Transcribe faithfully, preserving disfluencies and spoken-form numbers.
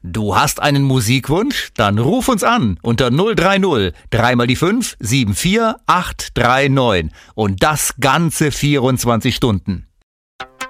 Du hast einen Musikwunsch? Dann ruf uns an unter null drei null, drei mal die fünf, sieben vier acht drei neun und das ganze vierundzwanzig Stunden.